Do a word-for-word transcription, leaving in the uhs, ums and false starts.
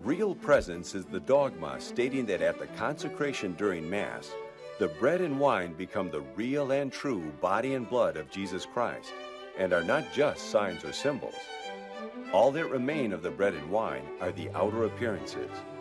real presence is the dogma stating that at the consecration during Mass, the bread and wine become the real and true body and blood of Jesus Christ, and are not just signs or symbols. All that remain of the bread and wine are the outer appearances,